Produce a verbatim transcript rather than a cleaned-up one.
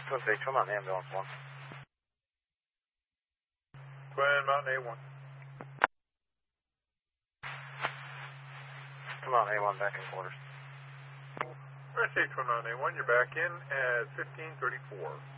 Twin Bay, Twin Mountain Ambulance one. Twin Mountain A one. Twin Mountain A one, back in quarters. Rest Twin Mountain A one, you're back in at fifteen thirty-four.